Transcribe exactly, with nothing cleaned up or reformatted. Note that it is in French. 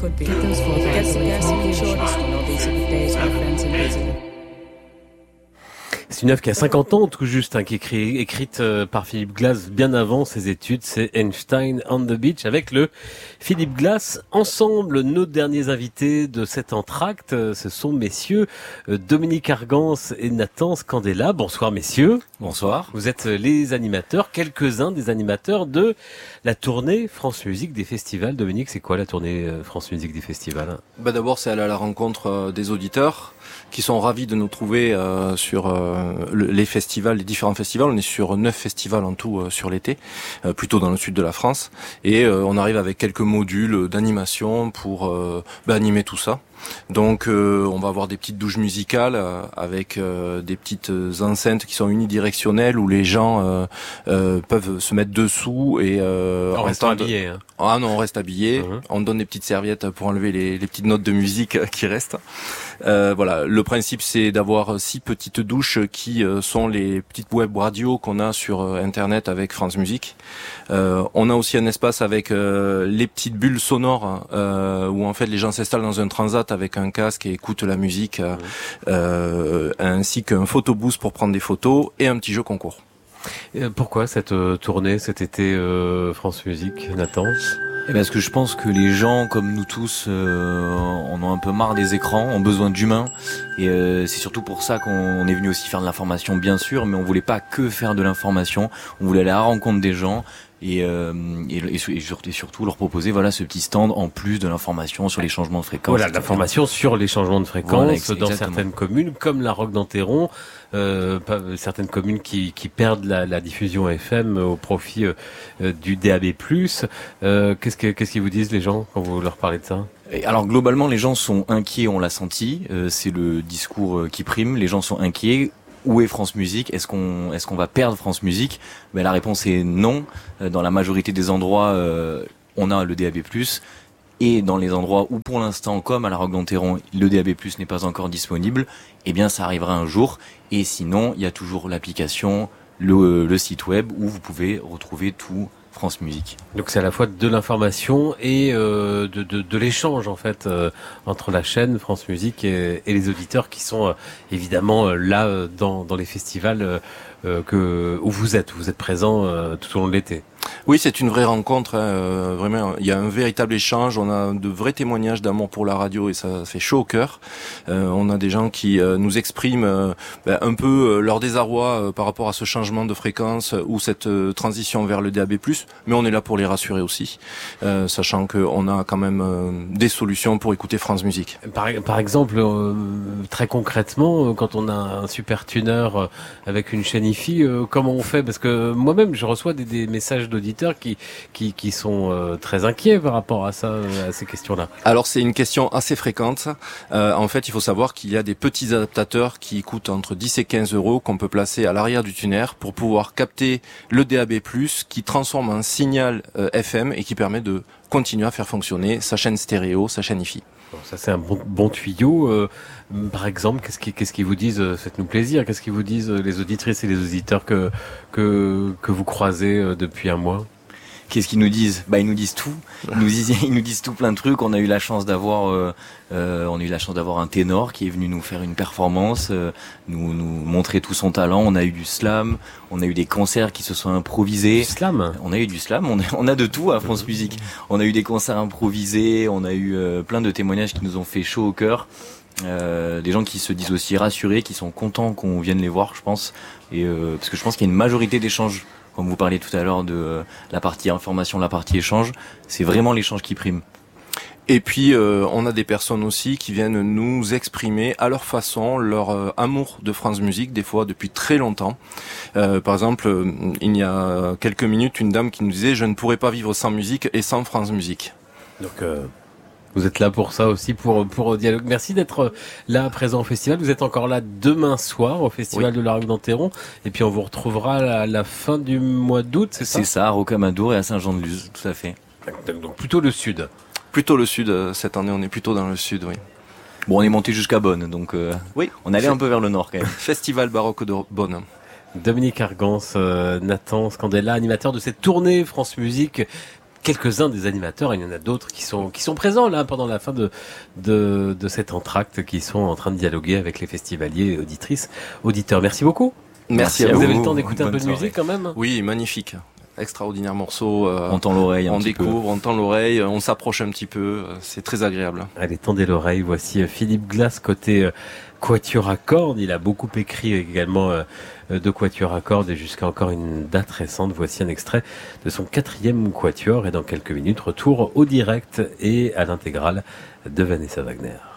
could be. Get the gas in the shortest, you know, these are the days my friends are busy. C'est une œuvre qui a cinquante ans tout juste, hein, qui est écrit, écrite euh, par Philip Glass bien avant ses études. C'est Einstein on the Beach avec le Philip Glass Ensemble. Nos derniers invités de cet entracte, euh, ce sont messieurs euh, Dominique Argance et Nathan Scandella. Bonsoir messieurs. Bonsoir. Vous êtes les animateurs, quelques-uns des animateurs de la tournée France Musique des festivals. Dominique, c'est quoi la tournée euh, France Musique des festivals? Bah d'abord, c'est aller à la rencontre euh, des auditeurs qui sont ravis de nous trouver euh, sur euh, le, les festivals, les différents festivals. On est sur neuf festivals en tout euh, sur l'été, euh, plutôt dans le sud de la France. Et euh, on arrive avec quelques modules d'animation pour euh, bah, animer tout ça. Donc euh, on va avoir des petites douches musicales euh, avec euh, des petites enceintes qui sont unidirectionnelles où les gens euh, euh, peuvent se mettre dessous et euh, on reste habillé. Hein. Ah non, on reste habillé. Mmh. On donne des petites serviettes pour enlever les, les petites notes de musique qui restent. Euh, voilà, le principe c'est d'avoir six petites douches qui euh, sont les petites web radios qu'on a sur euh, internet avec France Musique. Euh, on a aussi un espace avec euh, les petites bulles sonores euh, où en fait les gens s'installent dans un transat avec un casque et écoutent la musique, euh, euh, ainsi qu'un photobooth pour prendre des photos et un petit jeu concours. Et pourquoi cette euh, tournée cet été euh, France Musique, Nathan? Eh ben, parce que je pense que les gens, comme nous tous, euh, en ont un peu marre des écrans, ont besoin d'humains. Et euh, c'est surtout pour ça qu'on est venu aussi faire de l'information, bien sûr, mais on voulait pas que faire de l'information. On voulait aller à la rencontre des gens et, euh, et, et, et surtout leur proposer voilà ce petit stand en plus de l'information sur les changements de fréquence. Voilà, l'information sur les changements de fréquence voilà, dans certaines communes, comme la Roque d'Enterron. Euh, certaines communes qui, qui perdent la, la diffusion F M au profit euh, du D A B plus. Euh, qu'est-ce que qu'est-ce qu'ils vous disent les gens quand vous leur parlez de ça? Et alors globalement, les gens sont inquiets, on l'a senti. Euh, c'est le discours qui prime. Les gens sont inquiets. Où est France Musique? Est-ce qu'on est-ce qu'on va perdre France Musique? Ben la réponse est non. Dans la majorité des endroits, euh, on a le D A B plus. Et dans les endroits où pour l'instant, comme à la Roque d'Enterron, le D A B plus n'est pas encore disponible, eh bien ça arrivera un jour. Et sinon, il y a toujours l'application, le, le site web où vous pouvez retrouver tout France Musique. Donc c'est à la fois de l'information et euh, de, de, de l'échange en fait euh, entre la chaîne France Musique et, et les auditeurs qui sont euh, évidemment euh, là euh, dans, dans les festivals euh, que, où vous êtes, où vous êtes présents euh, tout au long de l'été. Oui, c'est une vraie rencontre, hein, euh, vraiment, il y a un véritable échange, on a de vrais témoignages d'amour pour la radio et ça fait chaud au cœur. Euh, on a des gens qui euh, nous expriment euh, ben, un peu euh, leur désarroi euh, par rapport à ce changement de fréquence euh, ou cette euh, transition vers le D A B plus, mais on est là pour les rassurer aussi, euh, sachant qu'on a quand même euh, des solutions pour écouter France Musique. Par, par exemple, euh, très concrètement, quand on a un super tuner euh, avec une chaîne I F I, euh, comment on fait? Parce que moi-même, je reçois des, des messages d'auditeurs qui qui qui sont euh, très inquiets par rapport à ça, à ces questions-là. Alors c'est une question assez fréquente. Euh, en fait, il faut savoir qu'il y a des petits adaptateurs qui coûtent entre dix et quinze euros qu'on peut placer à l'arrière du tuner pour pouvoir capter le D A B plus, qui transforme un signal euh, F M et qui permet de continuer à faire fonctionner sa chaîne stéréo, sa chaîne I F I. Bon, ça c'est un bon, bon tuyau. Euh, par exemple, qu'est-ce qu'ils qu'est-ce qu'ils vous disent? Faites-nous plaisir. Qu'est-ce qu'ils vous disent les auditrices et les auditeurs que que que vous croisez euh, depuis un mois? Qu'est-ce qu'ils nous disent? Bah ils nous disent tout. Ils nous disent, ils nous disent tout plein de trucs. On a eu la chance d'avoir, euh, euh, on a eu la chance d'avoir un ténor qui est venu nous faire une performance, euh, nous nous montrer tout son talent. On a eu du slam, on a eu des concerts qui se sont improvisés. Du slam. On a eu du slam. On a, on a de tout à France Musique. On a eu des concerts improvisés. On a eu euh, plein de témoignages qui nous ont fait chaud au cœur. Euh, des gens qui se disent aussi rassurés, qui sont contents qu'on vienne les voir, je pense. Et euh, parce que je pense qu'il y a une majorité d'échanges. Comme vous parliez tout à l'heure de euh, la partie information, la partie échange, c'est vraiment l'échange qui prime. Et puis euh, on a des personnes aussi qui viennent nous exprimer à leur façon leur euh, amour de France Musique, des fois depuis très longtemps. Euh, par exemple, euh, il y a quelques minutes, une dame qui nous disait « Je ne pourrais pas vivre sans musique et sans France Musique ». Donc euh, vous êtes là pour ça aussi, pour pour dialogue. Merci d'être là présent au festival. Vous êtes encore là demain soir au festival oui. de la Roque d'Enterron. Et puis on vous retrouvera à la fin du mois d'août, c'est ça? C'est ça, à Rocamadour et à Saint-Jean-de-Luz, tout à fait. Donc plutôt le sud. Plutôt le sud, cette année on est plutôt dans le sud, oui. Bon, on est monté jusqu'à Bonn, donc euh, oui, on allait un peu vers le nord quand même. Festival baroque de Bonn. Dominique Argance, euh, Nathan Scandella, animateur de cette tournée France Musique. quelques-uns des animateurs, il y en a d'autres qui sont qui sont présents là pendant la fin de de, de cet entracte, qui sont en train de dialoguer avec les festivaliers, auditrices, auditeurs. Merci beaucoup. Merci, Merci à vous. Vous avez le temps d'écouter Bonne un peu de soirée. musique quand même? Oui, magnifique. Extraordinaire morceau. Euh, on tend l'oreille un On petit découvre, peu. on tend l'oreille, on s'approche un petit peu. C'est très agréable. Allez, tendez l'oreille. Voici Philippe Glass côté euh, quatuor à cordes. Il a beaucoup écrit également euh, de quatuor à cordes et jusqu'à encore une date récente. Voici un extrait de son quatrième quatuor et dans quelques minutes, retour au direct et à l'intégrale de Vanessa Wagner.